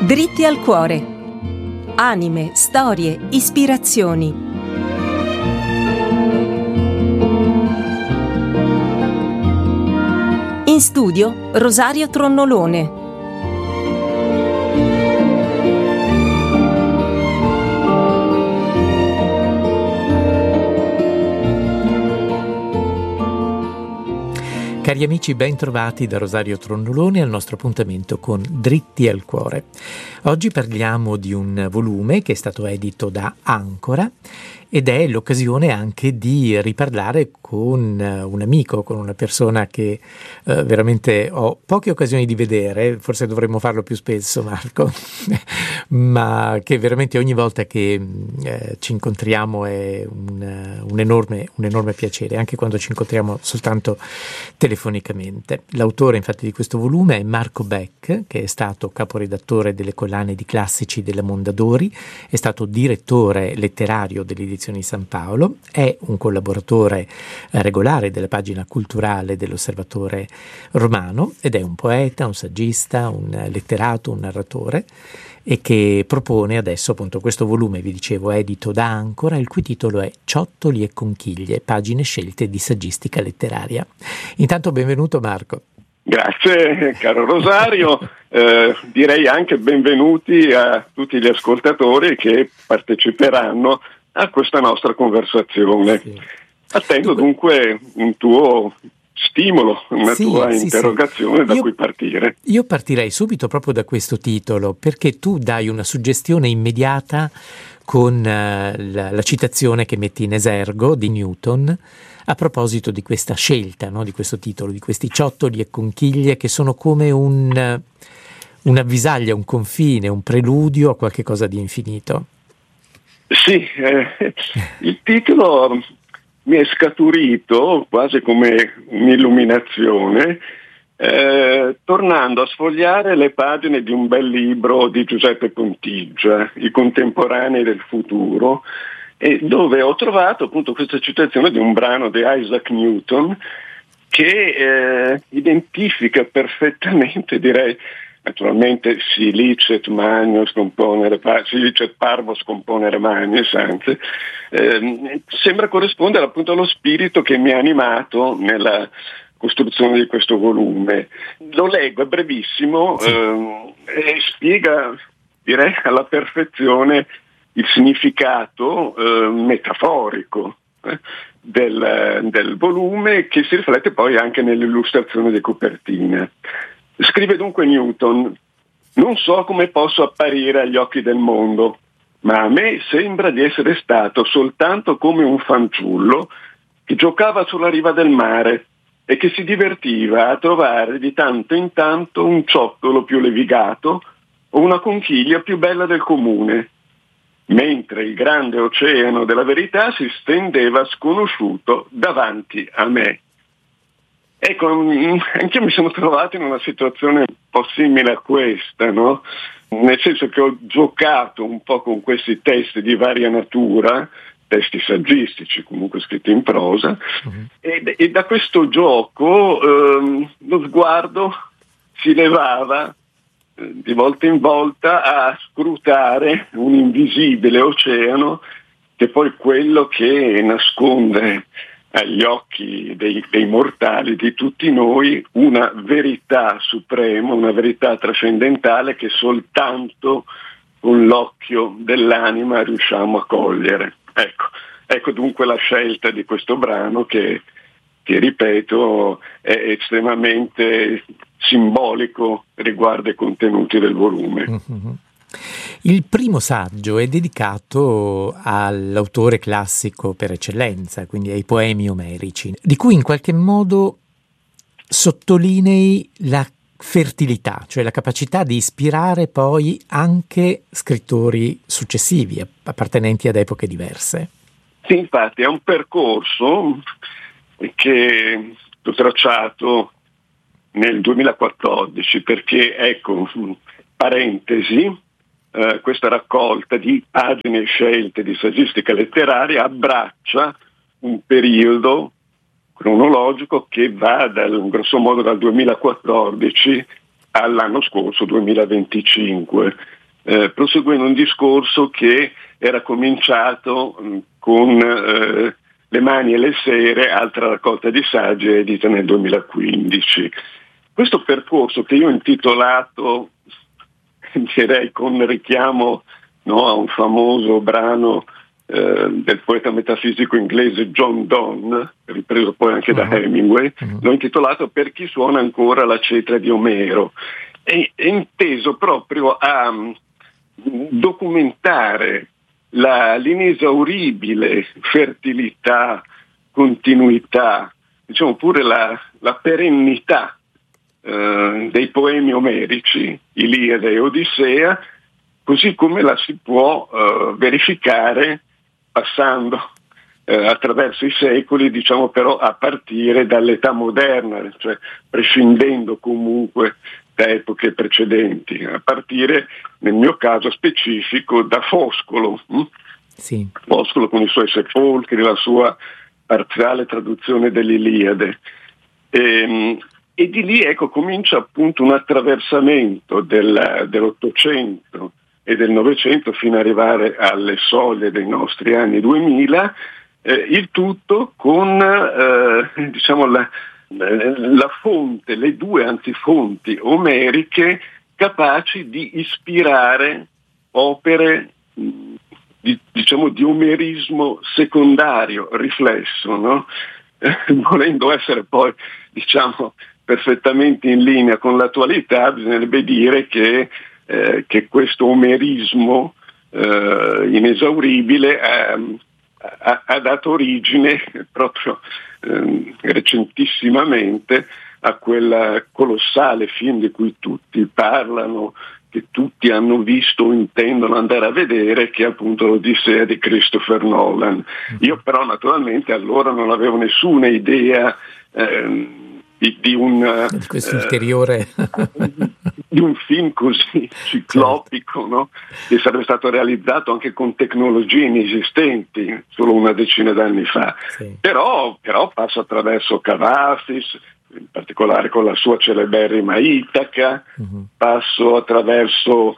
Dritti al cuore. Anime, storie, ispirazioni. In studio Rosario Tronnolone. Cari amici, ben trovati da Rosario Tronnolone al nostro appuntamento con Dritti al Cuore. Oggi parliamo di un volume che è stato edito da Ancora ed è l'occasione anche di riparlare con un amico, con una persona che veramente ho poche occasioni di vedere, forse dovremmo farlo più spesso, Marco, ma che veramente ogni volta che ci incontriamo è un enorme piacere, anche quando ci incontriamo soltanto telefonicamente. L'autore infatti di questo volume è Marco Beck, che è stato caporedattore delle collane di classici della Mondadori, è stato direttore letterario dell'edizione di San Paolo, è un collaboratore regolare della pagina culturale dell'Osservatore Romano ed è un poeta, un saggista, un letterato, un narratore e che propone adesso appunto questo volume, vi dicevo, edito da Ancora, il cui titolo è Ciottoli e conchiglie, pagine scelte di saggistica letteraria. Intanto benvenuto Marco. Grazie caro Rosario, direi anche benvenuti a tutti gli ascoltatori che parteciperanno a questa nostra conversazione. Sì. Attendo dunque un tuo stimolo, una tua interrogazione da cui partire. Io partirei subito proprio da questo titolo, perché tu dai una suggestione immediata con la citazione che metti in esergo di Newton a proposito di questa scelta, no? Di questo titolo, di questi ciottoli e conchiglie che sono come un'avvisaglia, un confine, un preludio a qualche cosa di infinito. Sì, il titolo mi è scaturito quasi come un'illuminazione tornando a sfogliare le pagine di un bel libro di Giuseppe Contiggia, I contemporanei del futuro, e dove ho trovato appunto questa citazione di un brano di Isaac Newton che identifica perfettamente, direi, naturalmente si licet manius componere, si licet parvos componere manius, anzi, sembra corrispondere appunto allo spirito che mi ha animato nella costruzione di questo volume. Lo leggo, è brevissimo, e spiega, direi, alla perfezione il significato metaforico del volume, che si riflette poi anche nell'illustrazione di copertina. Scrive dunque Newton: non so come posso apparire agli occhi del mondo, ma a me sembra di essere stato soltanto come un fanciullo che giocava sulla riva del mare e che si divertiva a trovare di tanto in tanto un ciottolo più levigato o una conchiglia più bella del comune, mentre il grande oceano della verità si stendeva sconosciuto davanti a me. Ecco, anche io mi sono trovato in una situazione un po' simile a questa, no? Nel senso che ho giocato un po' con questi testi di varia natura, testi saggistici comunque scritti in prosa, e da questo gioco lo sguardo si levava di volta in volta a scrutare un invisibile oceano che è poi quello che nasconde agli occhi dei mortali, di tutti noi, una verità suprema, una verità trascendentale che soltanto con l'occhio dell'anima riusciamo a cogliere. Ecco dunque la scelta di questo brano che ripeto è estremamente simbolico riguardo ai contenuti del volume. Mm-hmm. Il primo saggio è dedicato all'autore classico per eccellenza, quindi ai poemi omerici, di cui in qualche modo sottolinei la fertilità, cioè la capacità di ispirare poi anche scrittori successivi, appartenenti ad epoche diverse. Sì, infatti è un percorso che ho tracciato nel 2014, perché, ecco, parentesi, questa raccolta di pagine scelte di saggistica letteraria abbraccia un periodo cronologico che va grosso modo dal 2014 all'anno scorso, 2025, proseguendo un discorso che era cominciato con Le mani e le sere, altra raccolta di saggi edita nel 2015. Questo percorso, che io ho intitolato, direi con richiamo, no, a un famoso brano del poeta metafisico inglese John Donne, ripreso poi anche da Hemingway, l'ho intitolato Per chi suona ancora la cetra di Omero, è inteso proprio a documentare l'inesauribile fertilità, continuità, diciamo pure la perennità dei poemi omerici, Iliade e Odissea, così come la si può verificare passando attraverso i secoli, diciamo però a partire dall'età moderna, cioè prescindendo comunque da epoche precedenti, a partire nel mio caso specifico da Foscolo. Sì. Foscolo con i suoi sepolcri, la sua parziale traduzione dell'Iliade. E di lì, ecco, comincia appunto un attraversamento dell'Ottocento e del Novecento fino ad arrivare alle soglie dei nostri anni 2000, il tutto con diciamo la fonte, le due antifonti omeriche capaci di ispirare opere diciamo di omerismo secondario, riflesso, no? Volendo essere poi, diciamo, perfettamente in linea con l'attualità, bisognerebbe dire che questo omerismo inesauribile ha dato origine proprio recentissimamente a quel colossale film di cui tutti parlano, che tutti hanno visto o intendono andare a vedere, che è appunto l'Odissea di Christopher Nolan. Io però naturalmente allora non avevo nessuna idea di questo ulteriore di un film così ciclopico, certo, no? Che sarebbe stato realizzato anche con tecnologie inesistenti solo una decina d'anni fa. Sì. Però passa attraverso Cavafis, in particolare con la sua celeberrima Itaca, passo attraverso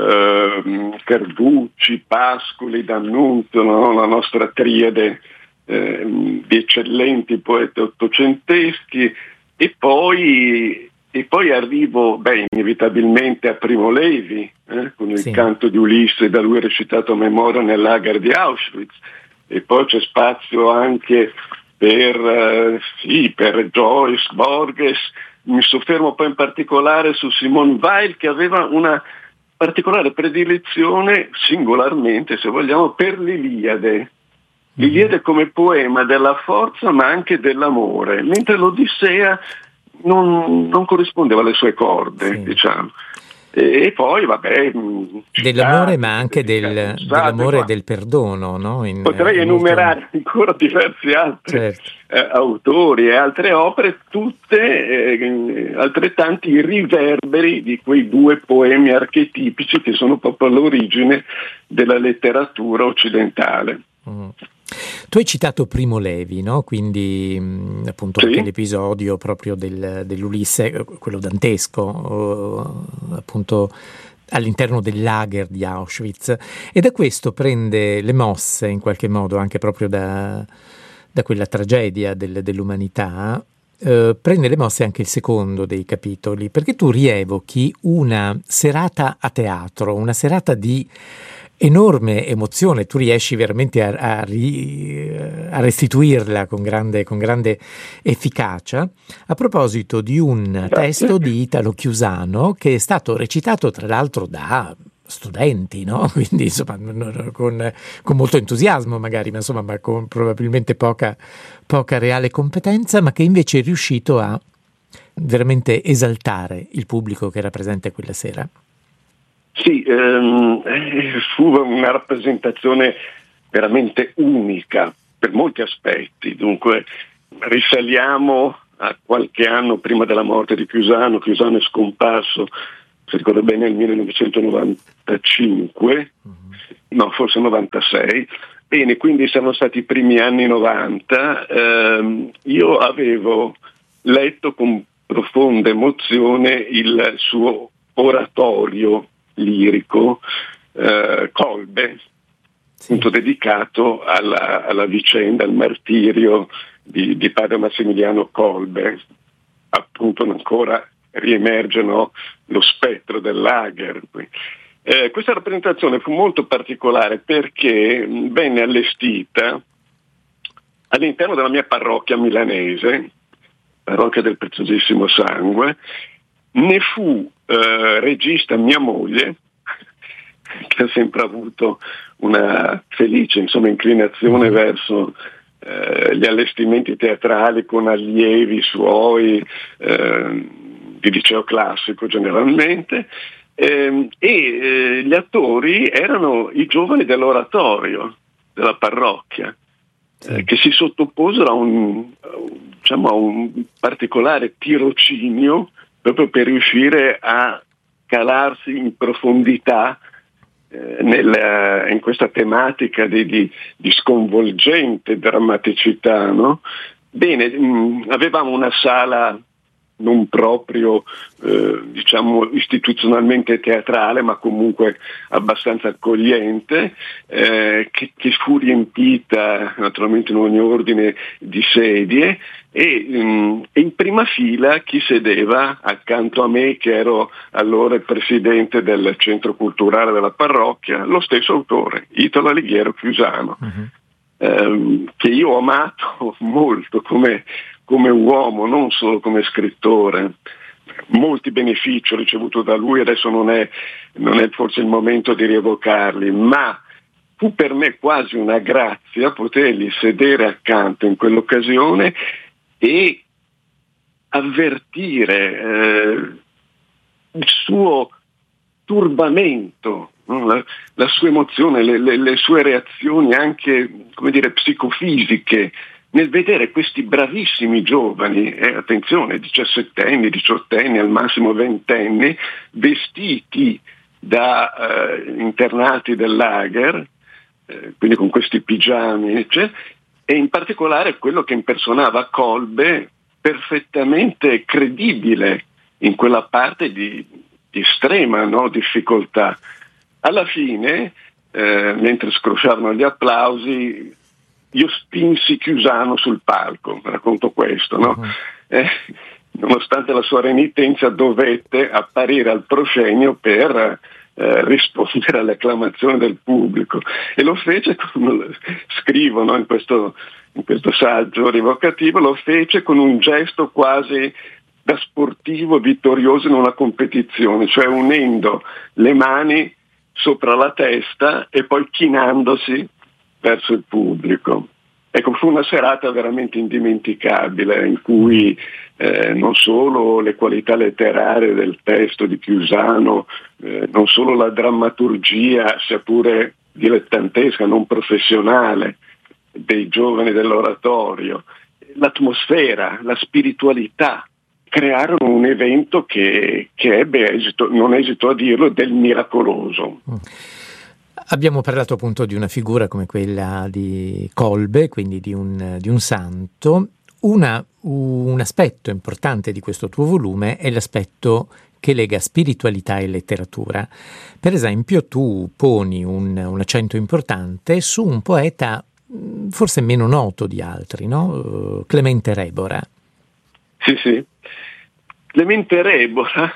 Carducci, Pascoli, D'Annunzio, no? La nostra triade di eccellenti poeti ottocenteschi, e poi arrivo inevitabilmente a Primo Levi, con il canto di Ulisse, da lui recitato a memoria nel lager di Auschwitz, e poi c'è spazio anche per Joyce, Borges. Mi soffermo poi in particolare su Simone Weil, che aveva una particolare predilezione, singolarmente se vogliamo, per l'Iliade. L'Iliade come poema della forza ma anche dell'amore, mentre l'Odissea non corrispondeva alle sue corde, diciamo. E poi dell'amore, ma anche dell'amore e del perdono, no? Potrei enumerare ancora diversi altri autori e altre opere, tutte altrettanti riverberi di quei due poemi archetipici che sono proprio all'origine della letteratura occidentale. Tu hai citato Primo Levi, no? Quindi appunto anche l'episodio proprio dell'Ulisse, quello dantesco, appunto all'interno del lager di Auschwitz, e da questo prende le mosse in qualche modo anche proprio da quella tragedia dell'umanità. Prende le mosse anche il secondo dei capitoli, perché tu rievochi una serata a teatro, una serata di enorme emozione. Tu riesci veramente a restituirla con grande efficacia, a proposito di un testo di Italo Chiusano che è stato recitato tra l'altro da studenti, no? Quindi insomma con molto entusiasmo magari, ma insomma con probabilmente poca reale competenza, ma che invece è riuscito a veramente esaltare il pubblico che era presente quella sera. Sì, fu una rappresentazione veramente unica per molti aspetti. Dunque risaliamo a qualche anno prima della morte di Chiusano. Chiusano è scomparso, se ricordo bene, nel 1995, no, forse 96. Bene, quindi siamo stati i primi anni 90. Io avevo letto con profonda emozione il suo oratorio lirico, Colbe, appunto dedicato alla vicenda, al martirio di padre Massimiliano Kolbe. Appunto ancora riemerge, no, lo spettro del lager. Questa rappresentazione fu molto particolare perché venne allestita all'interno della mia parrocchia milanese, parrocchia del Preziosissimo Sangue. Ne fu regista mia moglie, che ha sempre avuto una felice, inclinazione verso gli allestimenti teatrali con allievi suoi di liceo classico generalmente, e gli attori erano i giovani dell'oratorio della parrocchia, che si sottoposero a un particolare tirocinio proprio per riuscire a calarsi in profondità in questa tematica di sconvolgente drammaticità, no? Bene, avevamo una sala non proprio istituzionalmente teatrale, ma comunque abbastanza accogliente, che fu riempita naturalmente in ogni ordine di sedie, e in prima fila chi sedeva accanto a me, che ero allora il presidente del centro culturale della parrocchia, lo stesso autore, Italo Alighiero Chiusano, che io ho amato molto come uomo, non solo come scrittore. Molti benefici ho ricevuto da lui, adesso non è forse il momento di rievocarli, ma fu per me quasi una grazia potergli sedere accanto in quell'occasione e avvertire il suo turbamento, no? La sua emozione, le sue reazioni anche, psicofisiche, nel vedere questi bravissimi giovani, attenzione, 17enni, 18enni, al massimo 20enni, vestiti da internati del lager, quindi con questi pigiami, e in particolare quello che impersonava Kolbe, perfettamente credibile in quella parte di estrema, no, difficoltà. Alla fine, mentre scrosciavano gli applausi, io spinsi Chiusano sul palco, racconto questo, no? Nonostante la sua renitenza dovette apparire al proscenio per rispondere alle acclamazioni del pubblico, e lo fece, scrivo, no, in questo saggio rivocativo, lo fece con un gesto quasi da sportivo vittorioso in una competizione, cioè unendo le mani sopra la testa e poi chinandosi verso il pubblico. Ecco, fu una serata veramente indimenticabile, in cui non solo le qualità letterarie del testo di Chiusano, non solo la drammaturgia, sia pure dilettantesca, non professionale, dei giovani dell'oratorio, l'atmosfera, la spiritualità, crearono un evento che ebbe esito, non esito a dirlo, del miracoloso. Abbiamo parlato appunto di una figura come quella di Kolbe, quindi di un santo. Un aspetto importante di questo tuo volume è l'aspetto che lega spiritualità e letteratura. Per esempio, tu poni un accento importante su un poeta forse meno noto di altri, no? Clemente Rebora. Sì. Clemente Rebora,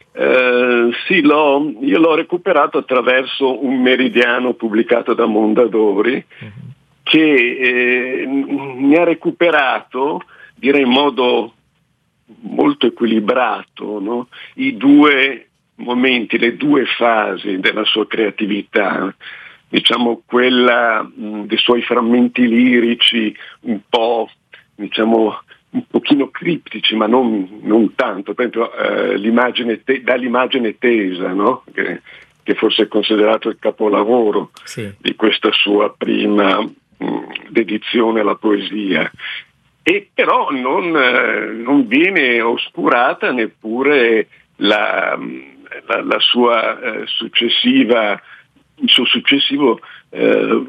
io l'ho recuperato attraverso un meridiano pubblicato da Mondadori, che mi ha recuperato, direi in modo molto equilibrato, no? I due momenti, le due fasi della sua creatività, diciamo quella dei suoi frammenti lirici un po', un pochino criptici, ma non tanto. Per esempio dall'immagine tesa, no? Che forse è considerato il capolavoro di questa sua prima dedizione alla poesia, e però non viene oscurata neppure la sua successiva, il suo successivo